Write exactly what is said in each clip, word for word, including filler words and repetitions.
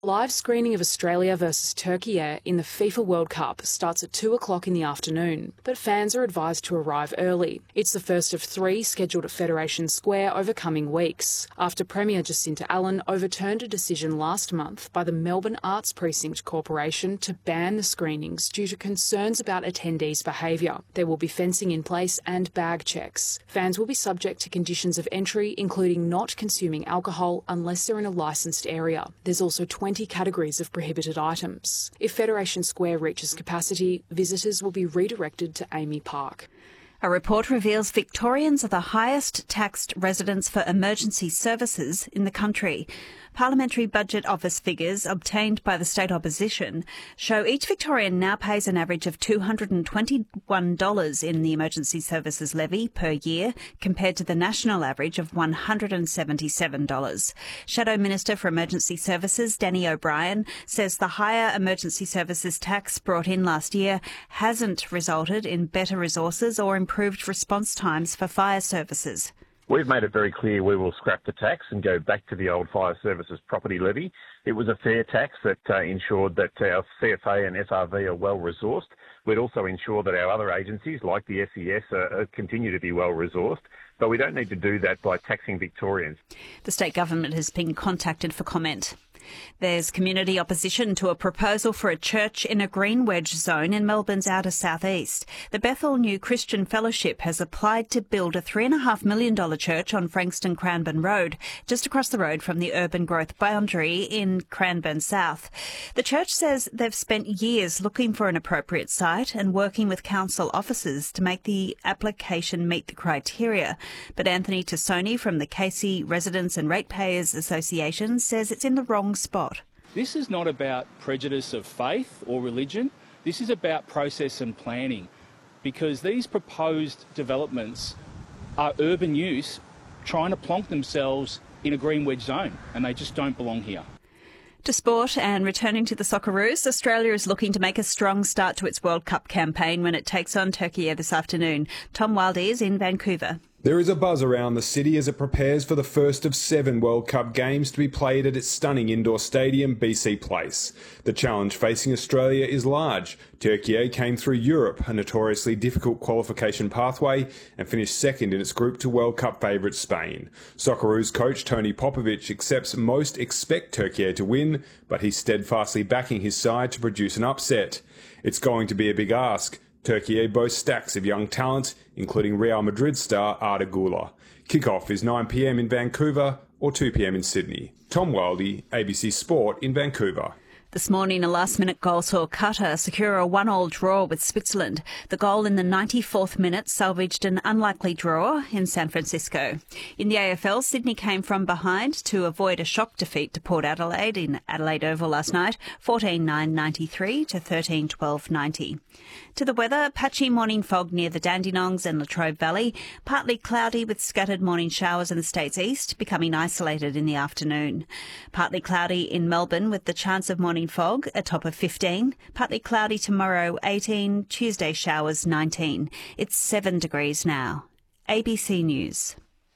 Live screening of Australia versus Turkey in the FIFA World Cup starts at two o'clock in the afternoon, but fans are advised to arrive early. It's the first of three scheduled at Federation Square over coming weeks, after Premier Jacinta Allen overturned a decision last month by the Melbourne Arts Precinct Corporation to ban the screenings due to concerns about attendees' behaviour. There will be fencing in place and bag checks. Fans will be subject to conditions of entry, including not consuming alcohol unless they're in a licensed area. There's also twenty categories of prohibited items. If Federation Square reaches capacity, visitors will be redirected to Amy Park. A report reveals Victorians are the highest taxed residents for emergency services in the country. Parliamentary Budget Office figures obtained by the state opposition show each Victorian now pays an average of two hundred twenty-one dollars in the emergency services levy per year, compared to the national average of one hundred seventy-seven dollars. Shadow Minister for Emergency Services, Danny O'Brien, says the higher emergency services tax brought in last year hasn't resulted in better resources or improved response times for fire services. We've made it very clear we will scrap the tax and go back to the old fire services property levy. It was a fair tax that uh, ensured that our C F A and S R V are well resourced. We'd also ensure that our other agencies, like the S E S, uh, continue to be well resourced. But we don't need to do that by taxing Victorians. The state government has been contacted for comment. There's community opposition to a proposal for a church in a green wedge zone in Melbourne's outer southeast. The Bethel New Christian Fellowship has applied to build a three point five million dollars church on Frankston Cranbourne Road, just across the road from the urban growth boundary in Cranbourne South. The church says they've spent years looking for an appropriate site and working with council officers to make the application meet the criteria. But Anthony Tassoni from the Casey Residents and Ratepayers Association says it's in the wrong spot. This is not about prejudice of faith or religion. This is about process and planning, because these proposed developments are urban use trying to plonk themselves in a green wedge zone, and they just don't belong here. To sport and returning to the Socceroos, Australia is looking to make a strong start to its World Cup campaign when it takes on Turkey this afternoon. Tom Wildey is in Vancouver. There is a buzz around the city as it prepares for the first of seven World Cup games to be played at its stunning indoor stadium, B C Place. The challenge facing Australia is large. Turkey came through Europe, a notoriously difficult qualification pathway, and finished second in its group to World Cup favourite Spain. Socceroos coach Tony Popovic accepts most expect Turkey to win, but he's steadfastly backing his side to produce an upset. It's going to be a big ask. Turkey boasts stacks of young talent, including Real Madrid star Arda Güler. Kick-off is nine p m in Vancouver or two p m in Sydney. Tom Wildey, A B C Sport in Vancouver. This morning, a last-minute goal saw Qatar secure a one-all draw with Switzerland. The goal in the ninety-fourth minute salvaged an unlikely draw in San Francisco. In the A F L, Sydney came from behind to avoid a shock defeat to Port Adelaide in Adelaide Oval last night, fourteen nine ninety-three to thirteen twelve ninety. To the weather, patchy morning fog near the Dandenongs and Latrobe Valley, partly cloudy with scattered morning showers in the state's east, becoming isolated in the afternoon. Partly cloudy in Melbourne with the chance of morning fog, a top of fifteen. Partly cloudy tomorrow, eighteen. Tuesday showers, nineteen. It's seven degrees now. A B C News.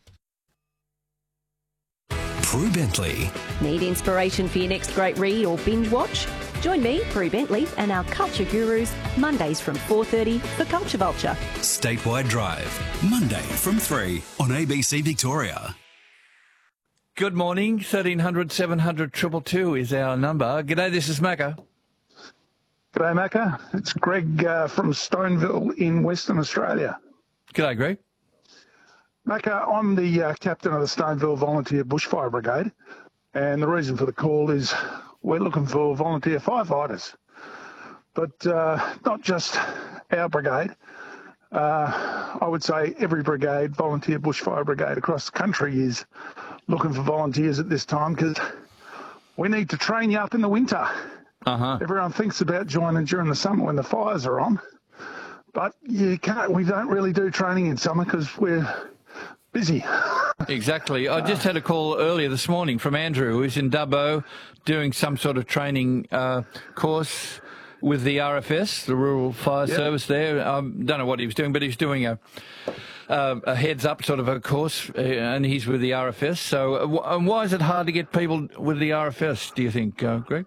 Prue Bentley. Need inspiration for your next great read or binge watch? Join me, Prue Bentley, and our culture gurus Mondays from four thirty for Culture Vulture. Statewide Drive, Monday from three on A B C Victoria. Good morning. thirteen hundred, seven hundred, two two two is our number. G'day, this is Macca. G'day, Macca. It's Greg uh, from Stoneville in Western Australia. G'day, Greg. Macca, I'm the uh, captain of the Stoneville Volunteer Bushfire Brigade, and the reason for the call is we're looking for volunteer firefighters. But uh, not just our brigade. Uh, I would say every brigade, volunteer bushfire brigade across the country is looking for volunteers at this time, because we need to train you up in the winter. Uh-huh. Everyone thinks about joining during the summer when the fires are on, but you can't. We don't really do training in summer because we're busy. Exactly. I just had a call earlier this morning from Andrew, who's in Dubbo doing some sort of training uh, course with the R F S, the Rural Fire yep. Service there. I um, don't know what he was doing, but he's doing a uh, a heads-up sort of a course, uh, and he's with the R F S. So uh, why is it hard to get people with the R F S, do you think, uh, Greg?